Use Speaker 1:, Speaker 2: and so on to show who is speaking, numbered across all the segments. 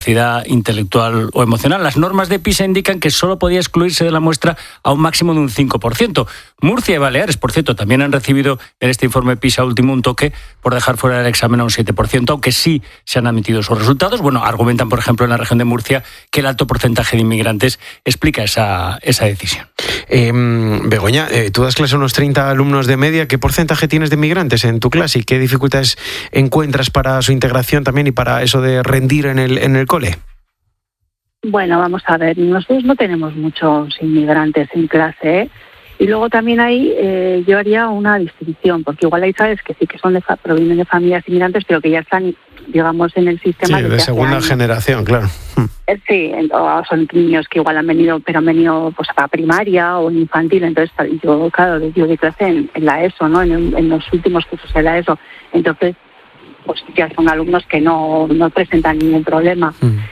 Speaker 1: capacidad intelectual o emocional. Las normas de PISA indican que solo podía excluirse de la muestra a un máximo de un 5%. Murcia y Baleares, por cierto, también han recibido en este informe PISA último un toque por dejar fuera del examen a un 7%, aunque sí se han admitido sus resultados. Bueno, argumentan, por ejemplo, en la región de Murcia que el alto porcentaje de inmigrantes explica esa decisión.
Speaker 2: Begoña, tú das clase a unos 30 alumnos de media. ¿Qué porcentaje tienes de inmigrantes en tu clase y qué dificultades encuentras para su integración también y para eso de rendir en el cole?
Speaker 3: Bueno, vamos a ver, nosotros no tenemos muchos inmigrantes en clase, ¿eh? Y luego también ahí yo haría una distinción, porque igual hay sabes que sí que provienen de familias inmigrantes, pero que ya están, digamos, en el sistema.
Speaker 2: Sí, de segunda generación, claro.
Speaker 3: Sí, son niños que igual han venido pues a primaria o infantil. Entonces yo doy clase en la ESO, ¿no? En los últimos cursos de la ESO. Entonces, pues ya son alumnos que no presentan ningún problema.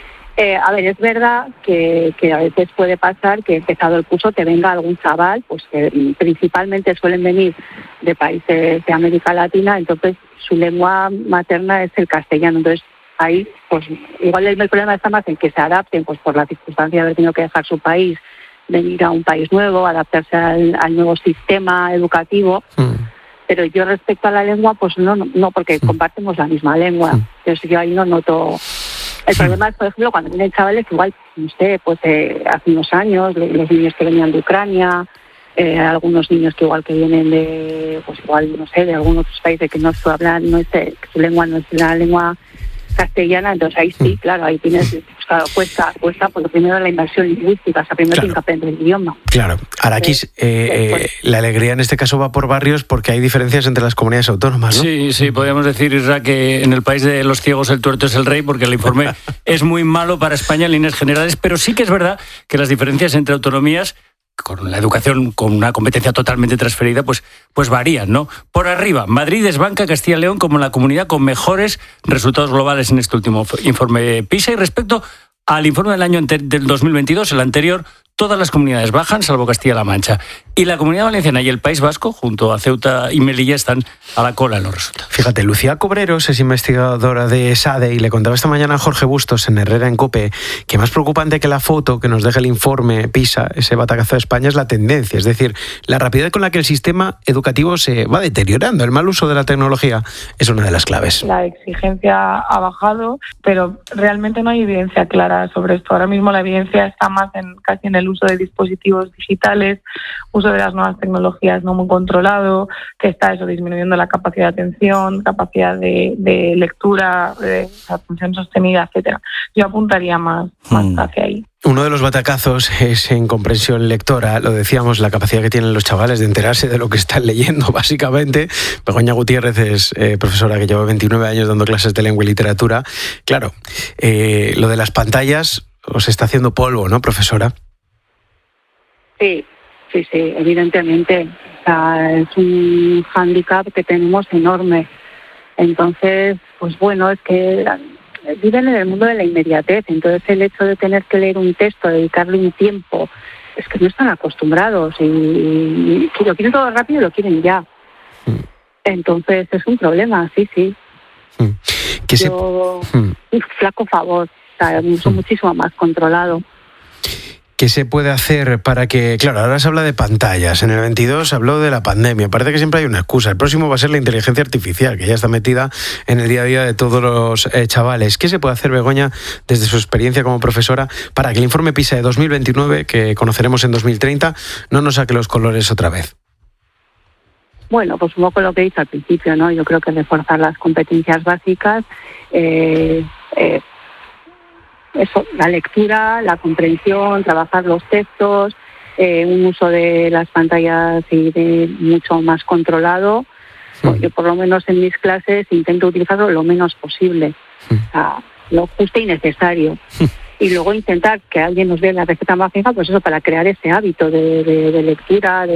Speaker 3: A ver, es verdad que a veces puede pasar que empezado el curso te venga algún chaval, pues que principalmente suelen venir de países de América Latina, entonces su lengua materna es el castellano. Entonces ahí, pues igual el problema está más en que se adapten, pues por la circunstancia de haber tenido que dejar su país, venir a un país nuevo, adaptarse al nuevo sistema educativo. Pero yo respecto a la lengua, pues no porque compartimos la misma lengua. Entonces yo ahí no noto. El problema es, por ejemplo, cuando vienen chavales, igual, no sé, pues hace unos años, los niños que venían de Ucrania, algunos niños que igual que vienen de, pues igual, no sé, de algunos otros países que no hablan, que su lengua no es la lengua castellana, entonces ahí sí, claro, ahí tienes, pues claro, cuesta, porque primero la inversión lingüística, o sea, primero tienes que aprender el idioma.
Speaker 2: Claro, Araquis, la alegría en este caso va por barrios porque hay diferencias entre las comunidades autónomas, ¿no?
Speaker 1: Sí, podríamos decir, Isra, que en el país de los ciegos el tuerto es el rey, porque el informe es muy malo para España en líneas generales, pero sí que es verdad que las diferencias entre autonomías, con la educación, con una competencia totalmente transferida, pues varían, ¿no? Por arriba, Madrid desbanca Castilla y León como la comunidad con mejores resultados globales en este último informe PISA. Y respecto al informe del año del 2022, el anterior, todas las comunidades bajan, salvo Castilla-La Mancha. Y la Comunidad Valenciana y el País Vasco, junto a Ceuta y Melilla, están a la cola en los resultados.
Speaker 2: Fíjate, Lucía Cobreros es investigadora de SADE y le contaba esta mañana a Jorge Bustos en Herrera en COPE que más preocupante que la foto que nos deja el informe PISA, ese batacazo de España, es la tendencia, es decir, la rapidez con la que el sistema educativo se va deteriorando. El mal uso de la tecnología es una de las claves.
Speaker 4: La exigencia ha bajado, pero realmente no hay evidencia clara sobre esto. Ahora mismo la evidencia está más casi en el uso de dispositivos digitales, uso de las nuevas tecnologías no muy controlado, que está eso disminuyendo la capacidad de atención, capacidad de lectura, de atención sostenida, etcétera. Yo apuntaría más hacia ahí.
Speaker 2: Uno de los batacazos es en comprensión lectora, lo decíamos, la capacidad que tienen los chavales de enterarse de lo que están leyendo, básicamente. Begoña Gutiérrez es profesora que lleva 29 años dando clases de lengua y literatura. Claro, lo de las pantallas os está haciendo polvo, ¿no, profesora?
Speaker 3: Sí, evidentemente. O sea, es un hándicap que tenemos enorme. Entonces, pues bueno, es que viven en el mundo de la inmediatez. Entonces, el hecho de tener que leer un texto, dedicarle un tiempo, es que no están acostumbrados y lo quieren todo rápido y lo quieren ya. Entonces, es un problema, sí. Un flaco favor. O sea, muchísimo más controlado.
Speaker 2: ¿Qué se puede hacer para que...? Claro, ahora se habla de pantallas. En el 22 se habló de la pandemia. Parece que siempre hay una excusa. El próximo va a ser la inteligencia artificial, que ya está metida en el día a día de todos los chavales. ¿Qué se puede hacer, Begoña, desde su experiencia como profesora, para que el informe PISA de 2029, que conoceremos en 2030, no nos saque los colores otra vez?
Speaker 3: Bueno, pues un poco lo que he dicho al principio, ¿no? Yo creo que reforzar las competencias básicas, eso, la lectura, la comprensión, trabajar los textos, un uso de las pantallas y de mucho más controlado. Yo por lo menos en mis clases intento utilizarlo lo menos posible, o sea, lo justo y necesario. Y luego intentar que alguien nos dé la receta mágica, pues eso, para crear ese hábito de lectura,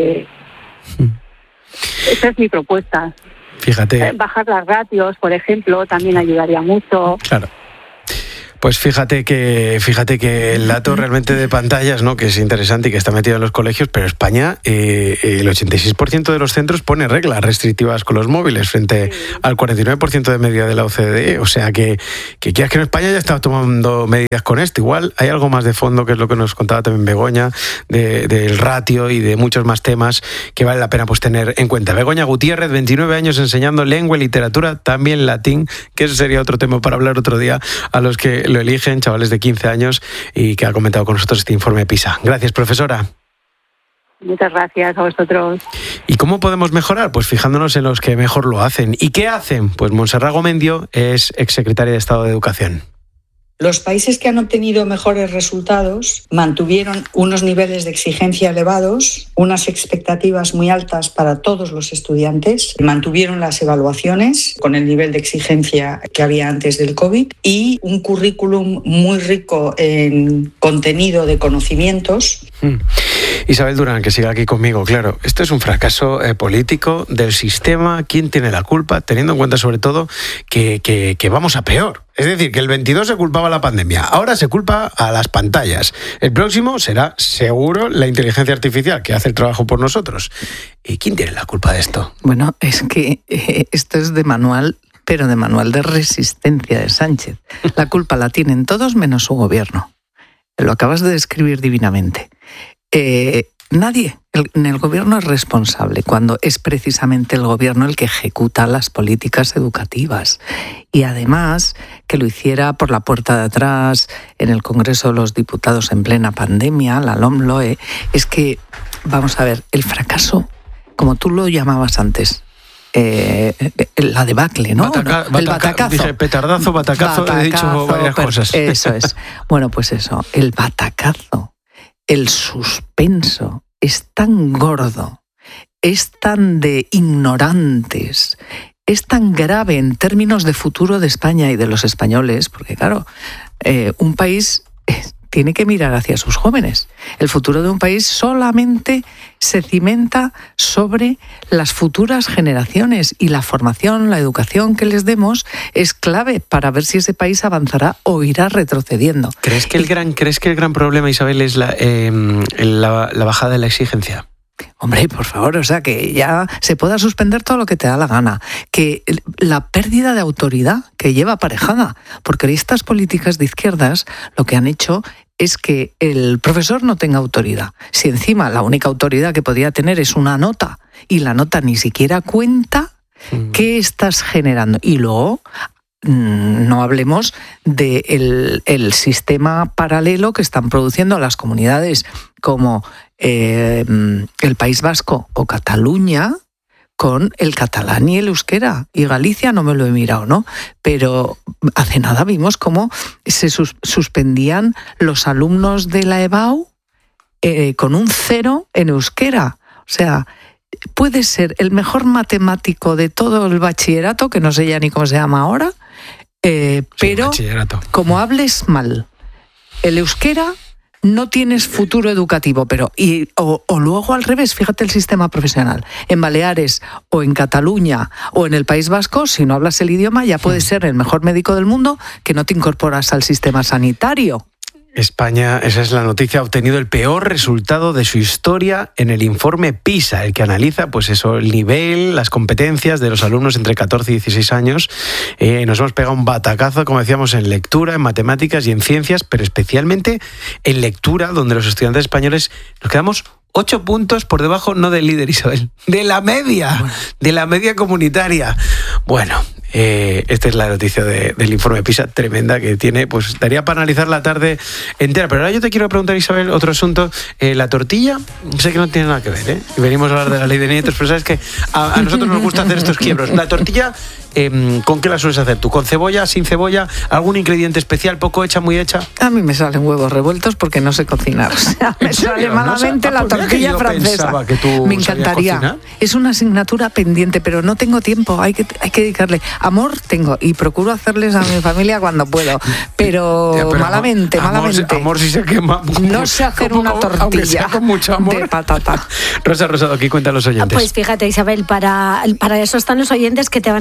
Speaker 3: Esa es mi propuesta.
Speaker 2: Fíjate.
Speaker 3: Bajar las ratios, por ejemplo, también ayudaría mucho.
Speaker 2: Claro. Pues fíjate que el dato realmente de pantallas, ¿no?, que es interesante y que está metido en los colegios, pero España, el 86% de los centros pone reglas restrictivas con los móviles frente al 49% de media de la OCDE. O sea que quieras que en España ya está tomando medidas con esto. Igual hay algo más de fondo, que es lo que nos contaba también Begoña, del ratio y de muchos más temas que vale la pena pues tener en cuenta. Begoña Gutiérrez, 29 años enseñando lengua y literatura, también latín, que ese sería otro tema para hablar otro día, a los que lo eligen, chavales de 15 años, y que ha comentado con nosotros este informe PISA. Gracias, profesora.
Speaker 3: Muchas gracias a vosotros.
Speaker 2: ¿Y cómo podemos mejorar? Pues fijándonos en los que mejor lo hacen. ¿Y qué hacen? Pues Montserrat Gomendio es exsecretaria de Estado de Educación.
Speaker 5: Los países que han obtenido mejores resultados mantuvieron unos niveles de exigencia elevados, unas expectativas muy altas para todos los estudiantes, mantuvieron las evaluaciones con el nivel de exigencia que había antes del COVID y un currículum muy rico en contenido de conocimientos.
Speaker 2: Isabel Durán, que siga aquí conmigo. Claro, esto es un fracaso político del sistema. ¿Quién tiene la culpa? Teniendo en cuenta sobre todo que vamos a peor. Es decir, que el 22 se culpaba a la pandemia, ahora se culpa a las pantallas. El próximo será seguro la inteligencia artificial, que hace el trabajo por nosotros. ¿Y quién tiene la culpa de esto?
Speaker 6: Bueno, es que esto es de manual, pero de manual de resistencia de Sánchez. La culpa la tienen todos menos su gobierno. Lo acabas de describir divinamente. Nadie en el gobierno es responsable cuando es precisamente el gobierno el que ejecuta las políticas educativas. Y además que lo hiciera por la puerta de atrás en el Congreso de los Diputados en plena pandemia, la LOMLOE, es que, vamos a ver, el fracaso, como tú lo llamabas antes, la debacle, ¿no? El batacazo.
Speaker 2: Dije petardazo, batacazo, he dicho varias cosas.
Speaker 6: Eso es. Bueno, pues eso, el batacazo, el suspenso es tan gordo, es tan de ignorantes, es tan grave en términos de futuro de España y de los españoles, porque claro, un país tiene que mirar hacia sus jóvenes. El futuro de un país solamente se cimenta sobre las futuras generaciones y la formación, la educación que les demos es clave para ver si ese país avanzará o irá retrocediendo.
Speaker 2: ¿Crees que el gran problema, Isabel, es la bajada de la exigencia?
Speaker 6: Hombre, por favor, o sea, que ya se pueda suspender todo lo que te da la gana. Que la pérdida de autoridad que lleva aparejada, porque estas políticas de izquierdas lo que han hecho es que el profesor no tenga autoridad. Si encima la única autoridad que podía tener es una nota y la nota ni siquiera cuenta, ¿qué estás generando? Y luego no hablemos del sistema paralelo que están produciendo las comunidades como el País Vasco o Cataluña con el catalán y el euskera. Y Galicia no me lo he mirado, ¿no? Pero hace nada vimos cómo se suspendían los alumnos de la EBAU con un 0 en euskera. O sea, puede ser el mejor matemático de todo el bachillerato, que no sé ya ni cómo se llama ahora, pero como hables mal el euskera, no tienes futuro educativo, o luego al revés, fíjate el sistema profesional. En Baleares o en Cataluña o en el País Vasco, si no hablas el idioma, ya puedes ser el mejor médico del mundo, que no te incorporas al sistema sanitario.
Speaker 2: España, esa es la noticia, ha obtenido el peor resultado de su historia en el informe PISA, el que analiza pues eso, el nivel, las competencias de los alumnos entre 14 y 16 años. Nos hemos pegado un batacazo, como decíamos, en lectura, en matemáticas y en ciencias, pero especialmente en lectura, donde los estudiantes españoles nos quedamos 8 puntos por debajo, no del líder, Isabel, de la media comunitaria. Bueno, esta es la noticia del informe PISA tremenda que tiene, pues daría para analizar la tarde entera. Pero ahora yo te quiero preguntar, Isabel, otro asunto. La tortilla, sé que no tiene nada que ver, ¿eh? Y venimos a hablar de la ley de nietos, pero sabes que a nosotros nos gusta hacer estos quiebros. La tortilla, ¿con qué la sueles hacer tú? ¿Con cebolla, sin cebolla? ¿Algún ingrediente especial, poco hecha, muy hecha?
Speaker 6: A mí me salen huevos revueltos porque no sé cocinar. O sea, me sale malamente la tortilla francesa. Me encantaría. Es una asignatura pendiente, pero no tengo tiempo. Hay que dedicarle. Amor tengo y procuro hacerles a mi familia cuando puedo, pero malamente.
Speaker 2: Amor si se quema.
Speaker 6: No sé hacer una tortilla
Speaker 2: con mucho amor.
Speaker 6: De patata.
Speaker 2: Rosa Rosado, aquí cuentan los oyentes.
Speaker 7: Pues fíjate, Isabel, para eso están los oyentes que te van a dar una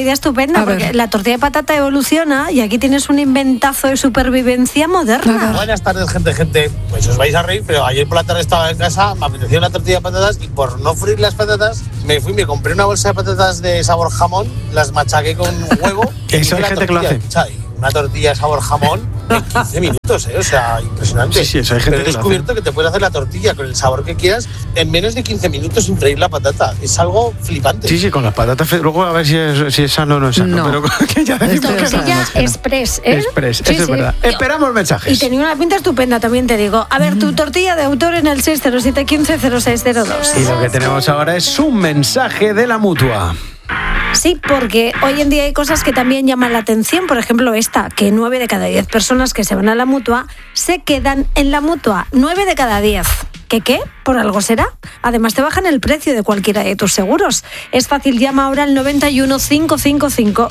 Speaker 7: idea estupenda, porque la tortilla de patata evoluciona y aquí tienes un inventazo de supervivencia moderna.
Speaker 8: Buenas tardes, gente. Pues os vais a reír, pero ayer por la tarde estaba en casa, me apeteció una tortilla de patatas y por no freír las patatas, me compré una bolsa de patatas de sabor jamón, las machaqué con huevo.
Speaker 2: Eso hay gente que lo hace.
Speaker 8: Una tortilla de sabor jamón en 15 minutos, o sea, impresionante.
Speaker 2: Sí, eso hay gente
Speaker 8: Pero he descubierto que te puedes hacer la tortilla con el sabor que quieras en menos de 15 minutos sin freír la patata. Es algo flipante.
Speaker 2: Sí, con las patatas. Luego a ver si es sano o no es sano. Pero que ya decimos que
Speaker 7: tortilla express, ¿eh?
Speaker 2: Express, eso es verdad. Esperamos mensajes.
Speaker 7: Y tenía una pinta estupenda, también te digo. A ver, tu tortilla de autor en el 607150602.
Speaker 2: Y lo que tenemos ahora es un mensaje de la Mutua.
Speaker 7: Sí, porque hoy en día hay cosas que también llaman la atención. Por ejemplo, esta, que 9 de cada 10 personas que se van a la Mutua se quedan en la Mutua. 9 de cada 10. ¿Qué? ¿Por algo será? Además, te bajan el precio de cualquiera de tus seguros. Es fácil, llama ahora al 91 555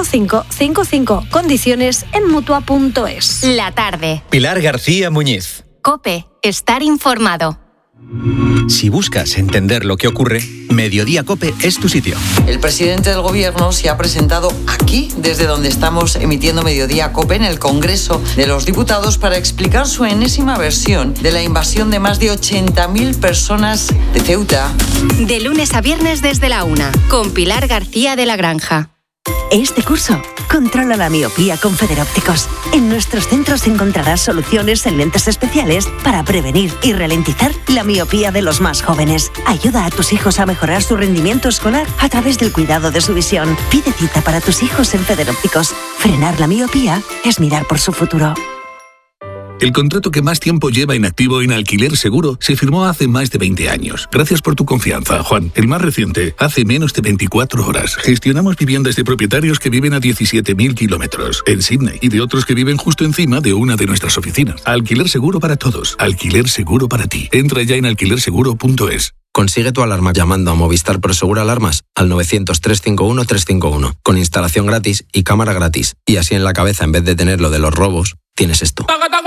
Speaker 7: 5555. Condiciones en Mutua.es.
Speaker 9: La tarde.
Speaker 10: Pilar García Muñiz.
Speaker 9: COPE. Estar informado.
Speaker 10: Si buscas entender lo que ocurre, Mediodía COPE es tu sitio.
Speaker 11: El presidente del gobierno se ha presentado aquí, desde donde estamos emitiendo Mediodía COPE, en el Congreso de los Diputados, para explicar su enésima versión de la invasión de más de 80.000 personas de Ceuta.
Speaker 9: De lunes a viernes desde la 1, con Pilar García de la Granja.
Speaker 12: Este curso, controla la miopía con Federópticos. En nuestros centros encontrarás soluciones en lentes especiales para prevenir y ralentizar la miopía de los más jóvenes. Ayuda a tus hijos a mejorar su rendimiento escolar a través del cuidado de su visión. Pide cita para tus hijos en Federópticos. Frenar la miopía es mirar por su futuro.
Speaker 13: El contrato que más tiempo lleva inactivo en Alquiler Seguro se firmó hace más de 20 años. Gracias por tu confianza, Juan. El más reciente, hace menos de 24 horas. Gestionamos viviendas de propietarios que viven a 17.000 kilómetros en Sydney y de otros que viven justo encima de una de nuestras oficinas. Alquiler Seguro para todos. Alquiler Seguro para ti. Entra ya en alquilerseguro.es.
Speaker 14: Consigue tu alarma llamando a Movistar Prosegur Alarmas al 900-351-351, con instalación gratis y cámara gratis. Y así en la cabeza, en vez de tener lo de los robos, tienes esto.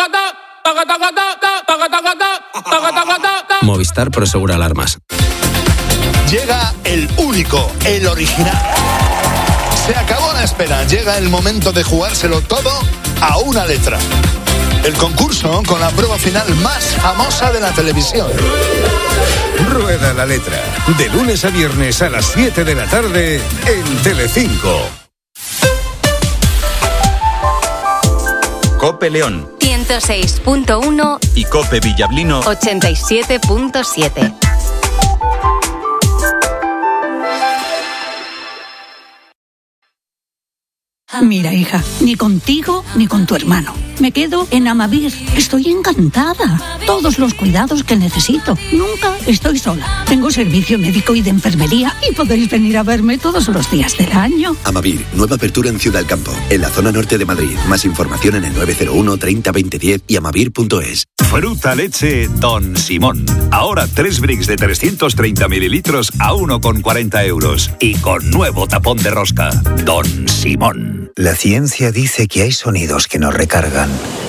Speaker 14: Movistar Prosegur Alarmas.
Speaker 15: Llega el único, el original. Se acabó la espera, llega el momento de jugárselo todo a una letra. El concurso con la prueba final más famosa de la televisión.
Speaker 16: Rueda la letra. De lunes a viernes a las 7 de la tarde en Telecinco.
Speaker 10: COPE León
Speaker 9: 106.1
Speaker 10: y COPE Villablino
Speaker 9: 87.7.
Speaker 17: Mira, hija, ni contigo ni con tu hermano. Me quedo en Amavir. Estoy encantada. Todos los cuidados que necesito. Nunca estoy sola. Tengo servicio médico y de enfermería y podéis venir a verme todos los días del año.
Speaker 18: Amavir, nueva apertura en Ciudad del Campo, en la zona norte de Madrid. Más información en el 901 30 20 10 y amavir.es.
Speaker 16: Fruta leche Don Simón. Ahora 3 bricks de 330 mililitros a 1,40 euros. Y con nuevo tapón de rosca. Don Simón.
Speaker 19: La ciencia dice que hay sonidos que nos recargan.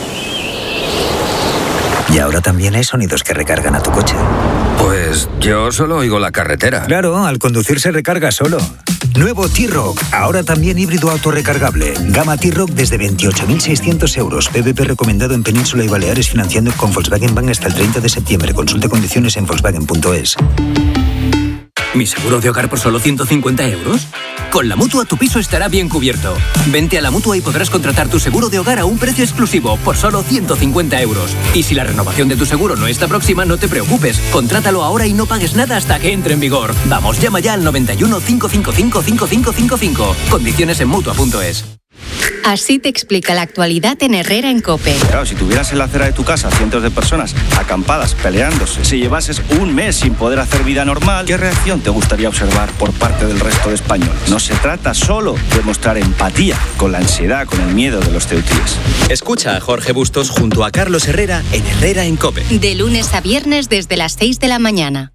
Speaker 19: Y ahora también hay sonidos que recargan a tu coche.
Speaker 20: Pues yo solo oigo la carretera.
Speaker 19: Claro, al conducir se recarga solo. Nuevo T-Roc, ahora también híbrido autorrecargable. Gama T-Roc desde 28.600 euros. PVP recomendado en Península y Baleares, financiando con Volkswagen Bank hasta el 30 de septiembre. Consulte condiciones en Volkswagen.es.
Speaker 21: ¿Mi seguro de hogar por solo 150 euros? Con la Mutua tu piso estará bien cubierto. Vente a la Mutua y podrás contratar tu seguro de hogar a un precio exclusivo por solo 150 euros. Y si la renovación de tu seguro no está próxima, no te preocupes. Contrátalo ahora y no pagues nada hasta que entre en vigor. Vamos, llama ya al 91 555 5555. Condiciones en Mutua.es.
Speaker 9: Así te explica la actualidad en Herrera en COPE.
Speaker 22: Claro, si tuvieras en la acera de tu casa cientos de personas acampadas, peleándose, si llevases un mes sin poder hacer vida normal, ¿qué reacción te gustaría observar por parte del resto de españoles? No se trata solo de mostrar empatía con la ansiedad, con el miedo de los ceutíes.
Speaker 10: Escucha a Jorge Bustos junto a Carlos Herrera en Herrera en COPE.
Speaker 9: De lunes a viernes desde las 6 de la mañana.